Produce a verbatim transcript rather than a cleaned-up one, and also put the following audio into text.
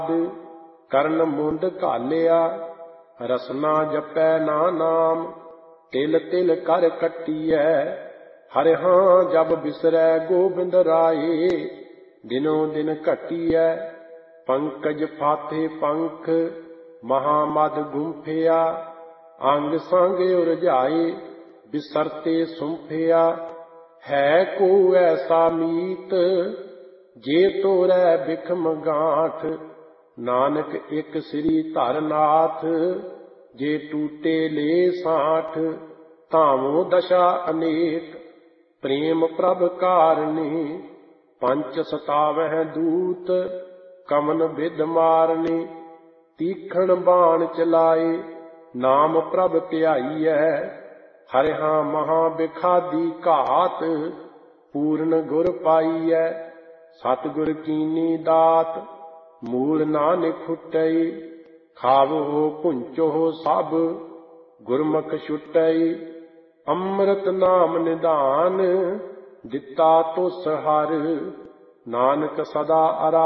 ਕਰਨ ਮੁੰਡ ਘਾਲਿਆ, ਰਸਨਾ ਜਪੈ ਨਾ ਨਾਮ। ਤਿਲ ਤਿਲ ਕਰ ਕੱਟੀਐ, ਹਰਿ-ਹਾਂ ਜਬ ਬਿਸਰੈ ਗੋਬਿੰਦ ਰਾਏ। ਦਿਨੋ ਦਿਨ ਘਟੀਐ, ਪੰਕਜ ਫਾਥੇ ਪੰਖ, ਮਹਾਮਦ ਗੁੰਫਿਆ। ਅੰਗ ਸੰਗ ਉਰਝਾਏ, ਬਿਸਰਤੇ ਸੁੰਫਿਆ। ਹੈ ਕੋ ਐਸਾ ਮੀਤ, ਜੇ ਤੋਰੈ ਬਿਖਮ ਗਾਂਠ। ਨਾਨਕ ਇੱਕ ਸ੍ਰੀ ਧਰਨਾਥ, ਜੇ ਟੂਟੇ ਲੇ ਸਾਠ। ਧਾਵੋ ਦਸ਼ਾ ਅਨੇਕ, ਪ੍ਰੇਮ ਪ੍ਰਭ ਕਾਰਨੀ। ਪੰਚ ਸਤਾਵਹਿ ਦੂਤ, ਕਮਨ ਬਿਧ ਮਾਰਨੀ। ਤੀਖਣ ਬਾਣ ਚਲਾਏ, ਨਾਮ ਪ੍ਰਭ ਧਿਆਈਐ। ਹਰਿ-ਹਾਂ ਮਹਾਂ ਬਿਖਾਦੀ ਘਾਤ, ਪੂਰਨ ਗੁਰ ਪਾਈਐ। ਸਤਿਗੁਰ ਕੀਨੀ ਦਾਤ, ਮੂਲ ਨਾਨਕ ਫੁਟਈ। ਖਾਵੋ ਭੁੰਚੋ ਸਭ, ਗੁਰਮੁਖ ਛੁਟਈ। ਅੰਮ੍ਰਿਤ ਨਾਮ ਨਿਧਾਨ, ਦਿੱਤਾ ਤੁਸ ਹਰਿ। ਨਾਨਕ ਸਦਾ ਅਰਾ